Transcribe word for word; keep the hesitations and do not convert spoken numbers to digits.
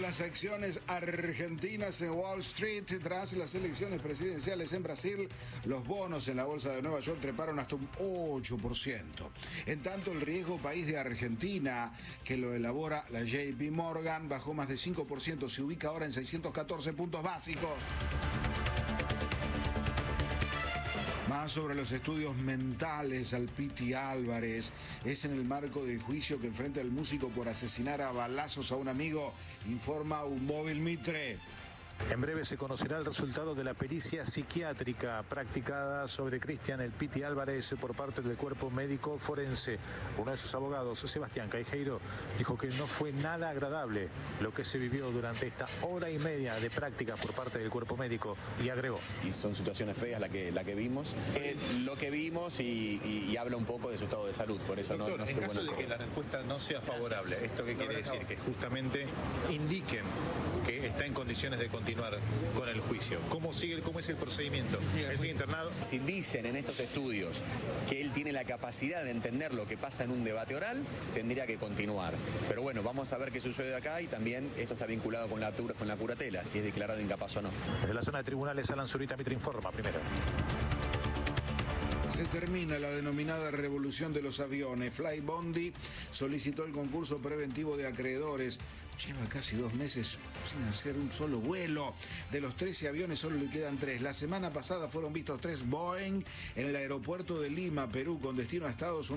las acciones argentinas en Wall Street. Tras las elecciones presidenciales en Brasil, los bonos en la bolsa de Nueva York treparon hasta un ocho por ciento. En tanto, el riesgo país de Argentina, que lo elabora la J P Morgan, bajó más de cinco por ciento, se ubica ahora en seiscientos catorce puntos básicos. Más sobre los estudios mentales al Piti Álvarez. Es en el marco del juicio que enfrenta el músico por asesinar a balazos a un amigo, informa un móvil Mitre. En breve se conocerá el resultado de la pericia psiquiátrica practicada sobre Cristian El Piti Álvarez por parte del cuerpo médico forense. Uno de sus abogados, Sebastián Caijeiro, dijo que no fue nada agradable lo que se vivió durante esta hora y media de práctica por parte del cuerpo médico, y agregó. Y son situaciones feas la que, la que vimos. Eh, lo que vimos y, y, y habla un poco de su estado de salud, por eso Doctor, no, no en fue caso bueno de que la respuesta no sea favorable, Gracias. ¿Esto qué quiere decir? Que justamente indiquen que está en condiciones de continuar con el juicio. ¿Cómo sigue, cómo es el procedimiento? ¿Él sigue internado? Si dicen en estos estudios que él tiene la capacidad de entender lo que pasa en un debate oral, tendría que continuar. Pero bueno, vamos a ver qué sucede acá, y también esto está vinculado con la, con la curatela, si es declarado incapaz o no. Desde la zona de tribunales, Alan Zurita, Mitre informa primero. Se termina la denominada revolución de los aviones. Flybondi solicitó el concurso preventivo de acreedores. Lleva casi dos meses sin hacer un solo vuelo. De los trece aviones solo le quedan tres. La semana pasada fueron vistos tres Boeing en el aeropuerto de Lima, Perú, con destino a Estados Unidos.